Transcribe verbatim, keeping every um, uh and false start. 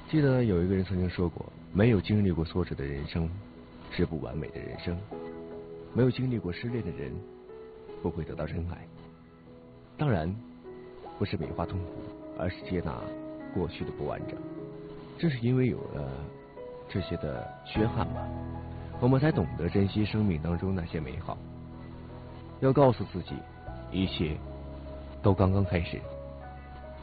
记得有一个人曾经说过，没有经历过挫折的人生是不完美的人生，没有经历过失恋的人不会得到真爱。当然，不是美化痛苦，而是接纳过去的不完整。正是因为有了这些的缺憾吧，我们才懂得珍惜生命当中那些美好。要告诉自己，一切都刚刚开始。